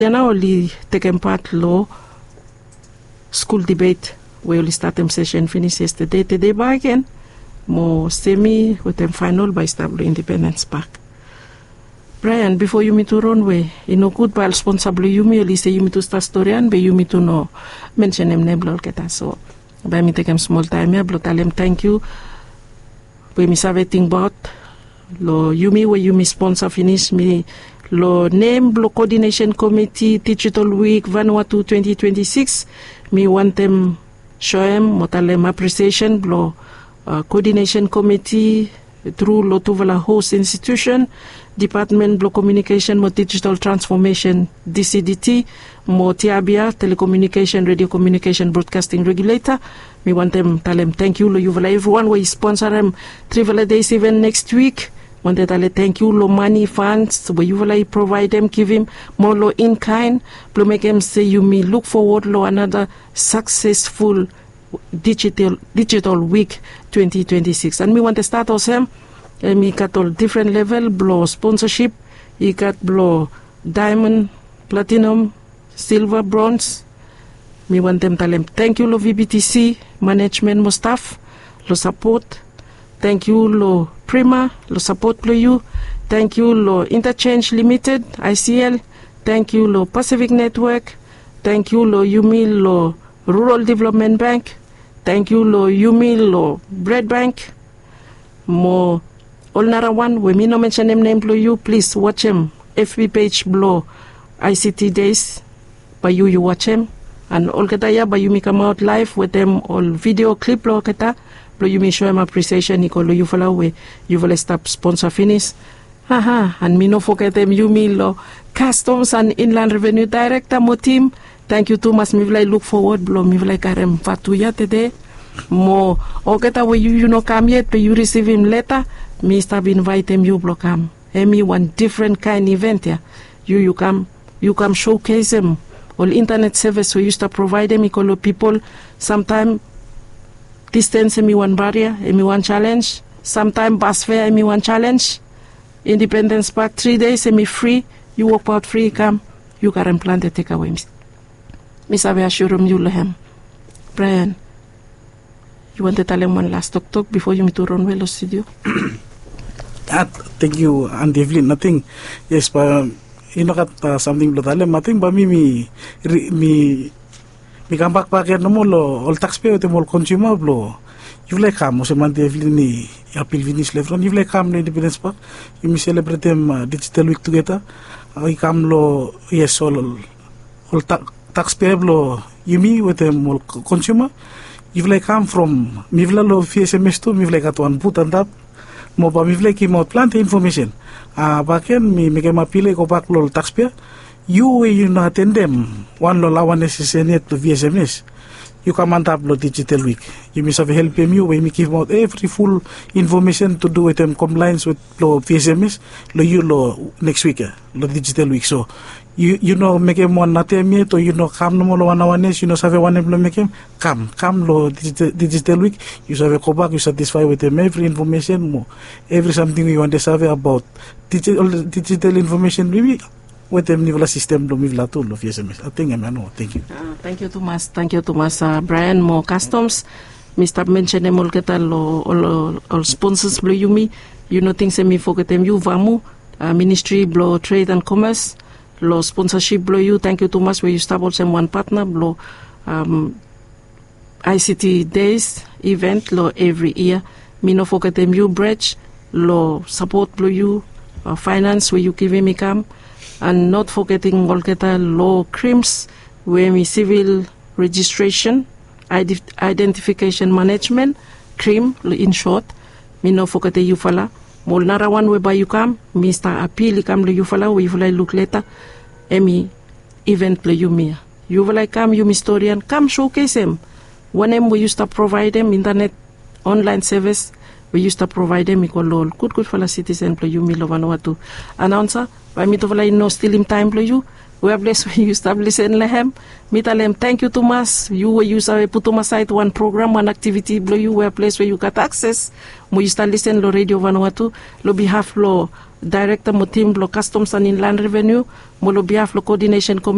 Yana only taken part law school debate we only start them session finish yesterday. Today by again more semi with them final by stable Independence Park. Brian, before you meet to run way, you know good by responsible you me only say you meet to start story and be you meet to know mention him name keta so by me take him small time ya tell him thank you. We me save think about lo you me where you me sponsor finish me lo name lo coordination committee digital week Vanuatu 2026 me want them show him motalem appreciation lo coordination committee through lo tuvala host institution department lo communication mo digital transformation DCDT mo tiabia telecommunication radio communication broadcasting regulator. Me want them tell them thank you lo yuvala everyone we sponsor them 3 days event next week. Want to tell thank you lo money funds where you will provide them, give him more lo in kind, to make them say you may look forward lo another successful digital week 2026. And we want to start also me got all different level blow sponsorship, you got blow diamond, platinum, silver, bronze. Me want them tell them thank you lo VBTC management mo staff lo support. Thank you lo Prima, lo support lo you. Thank you lo Interchange Limited, ICL. Thank you lo Pacific Network. Thank you lo Yumi lo Rural Development Bank. Thank you lo Yumi lo Bread Bank. Mo all nara one, we me no mention them name lo you. Please watch him. FB page blow ICT Days. By you watch him. And all kata ya by you me come out live with them all video clip lo kata. You may show him appreciation, Nicolo, you follow away, you will stop sponsor finish. And me no forget them, you me lo Customs and Inland Revenue Director, mo team. Thank you too much, me will look forward, blow me will karem fatuya today. Mo, oketa way you no come yet, but you receive him later, me start invite him, you blow come. Me one different kind event here. You come showcase him. All internet service we used to provide them, Nicolo people, sometime distance me one barrier, me one challenge. Sometime bus fare, me one challenge. Independence Park 3 days, me free. You walk out free, come. You can implant the takeaway. Me sabe assure you lehem. Brian, you want to tell him one last talk before you meet to run well studio? Thank you, Auntie Evelyn. Nothing. Yes, but you know got something to tell him. Nothing, but me come back no mo lo all taxpayer te mo consumer lo you like come mo se man Evelyn ni appeal finish left on you like come no Independence Park you me celebrate them digital week together I come lo yes all taxpayer lo you me with them all consumer you like come from me vla lo FSMS to me like at one put and up mo ba me like him out plant information back me ke appeal ko back lo taxpayer you know attend them one lo lawan SSN to VSMS you come on top lo digital week you must have help him you we give out every full information to do with them compliance with lo VSMS lo you lo next week lo digital week so you know make him one natem yet or you know come no lo one you know have one lo make him come lo digital week you have go back you satisfy with them every information more every something you want to have about digital information maybe with them nivel system lo mivla to lo FSMS. I think thank you. Thank you Thomas. Thank you Thomas. Brian mo customs. Mr. mention them all keta all sponsors blo yumi. You know things me forget them you vamu Ministry blo Trade and Commerce lo sponsorship blo you. Thank you Thomas where you establish them one partner blo ICT Days event lo every year. Me no forget them you bridge lo support blo you finance where you give me come. And not forgetting Golgata law crimes, where me civil registration, identification management, CRIM in short, me no forget the Yufala. Molnara one whereby you come, Mr. Appeal come le Yufala, we will look later, Emi event le Yumia. You will come, you historian, come showcase him. When we used to provide them internet online service, we used to provide them equal good for the citizen play you me Vanuatu announcer by me to no still in time play you we are blessed when you establish in lehem me tell them thank you Thomas you will use a put on my site one program one activity blow you were place where you got access we used to listen lo radio Vanuatu lo behalf lo director mo team lo customs and inland revenue mo lo behalf lo coordination committee